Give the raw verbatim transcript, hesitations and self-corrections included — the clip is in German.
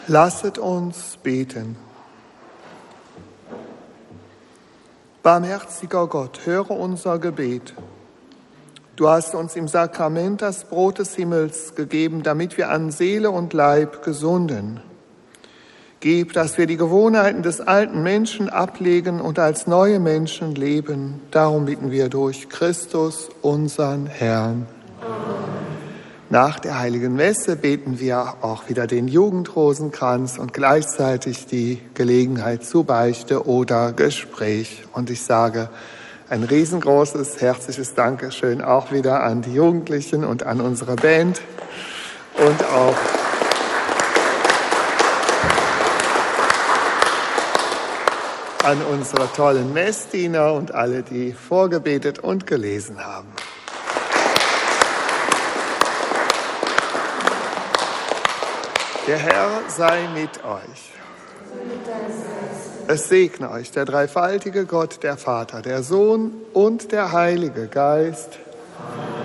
Lasset uns beten. Barmherziger Gott, höre unser Gebet. Du hast uns im Sakrament das Brot des Himmels gegeben, damit wir an Seele und Leib gesunden. Gib, dass wir die Gewohnheiten des alten Menschen ablegen und als neue Menschen leben. Darum bitten wir durch Christus, unseren Herrn. Amen. Nach der Heiligen Messe beten wir auch wieder den Jugendrosenkranz und gleichzeitig die Gelegenheit zu Beichte oder Gespräch. Und ich sage ein riesengroßes, herzliches Dankeschön auch wieder an die Jugendlichen und an unsere Band und auch an unsere tollen Messdiener und alle, die vorgebetet und gelesen haben. Der Herr sei mit euch. Es segne euch der dreifaltige Gott, der Vater, der Sohn und der Heilige Geist. Amen.